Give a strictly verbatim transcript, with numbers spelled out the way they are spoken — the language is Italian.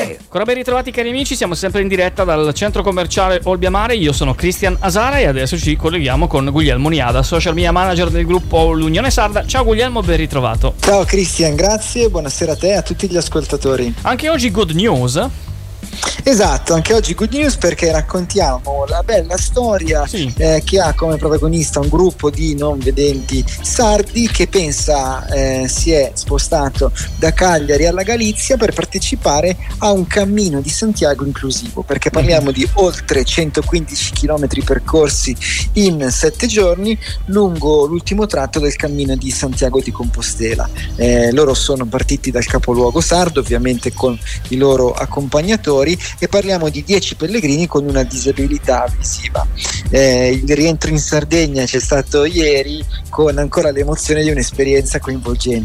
Ancora ben ritrovati cari amici, siamo sempre in diretta dal centro commerciale Olbiamare. Io sono Cristian Asara e adesso ci colleghiamo con Guglielmo Niada, social media manager del gruppo L'Unione Sarda. Ciao Guglielmo, ben ritrovato. Ciao Cristian, grazie, buonasera a te e a tutti gli ascoltatori. Anche oggi good news. Esatto, anche oggi good news perché raccontiamo la bella storia sì. eh, che ha come protagonista un gruppo di non vedenti sardi che pensa eh, si è spostato da Cagliari alla Galizia per partecipare a un cammino di Santiago inclusivo, perché parliamo di oltre centoquindici chilometri percorsi in sette giorni lungo l'ultimo tratto del cammino di Santiago di Compostela. Eh, loro sono partiti dal capoluogo sardo, ovviamente con i loro accompagnatori, e parliamo di dieci pellegrini con una disabilità visiva. Eh, il rientro in Sardegna c'è stato ieri con ancora l'emozione di un'esperienza coinvolgente.